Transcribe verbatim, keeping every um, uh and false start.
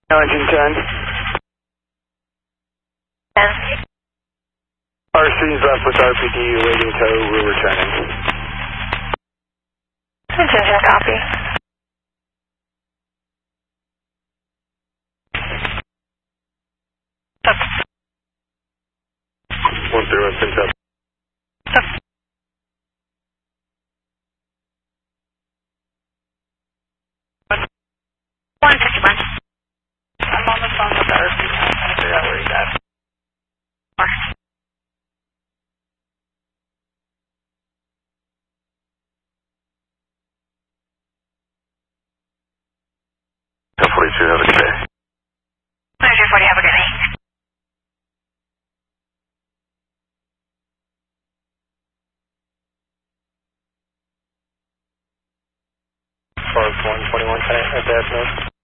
Engine ten. ten. R C's left with R P D, awaiting tow, we're returning. Engine ten, copy. Up. one zero one, pins up. Up. one fifty-one. I'm on the phone with the R C, I'm trying to figure out where he's at. Four. ten forty-two, have a good day. twenty-two forty, have a good day. Forest one twenty-one, can I have that note?